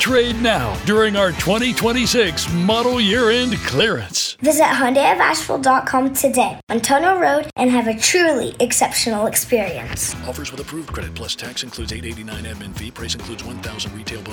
Trade now during our 2026 model year-end clearance. Visit HyundaiofAsheville.com today on Tono Road and have a truly exceptional experience. Offers with approved credit plus tax includes $889 admin fee. Price includes $1,000 retail bonus.